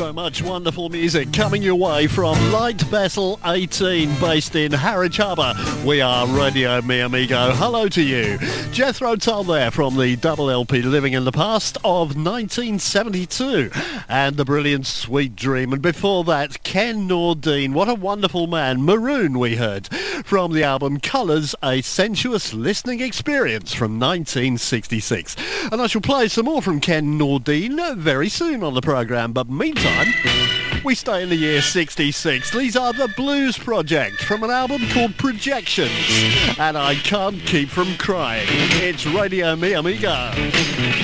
So much wonderful music coming your way from Light Vessel 18, based in Harwich Harbour. We are Radio Mi Amigo. Hello to you. Jethro Tull there from the double LP Living in the Past of 1972 and the brilliant Sweet Dream. And before that, Ken Nordine. What a wonderful man. Maroon we heard from the album Colours, A Sensuous Listening Experience from 1966. And I shall play some more from Ken Nordine very soon on the programme. But meantime, we stay in the year 66. These are the Blues Project from an album called Projections. And I can't keep from crying. It's Radio Mi Amigo.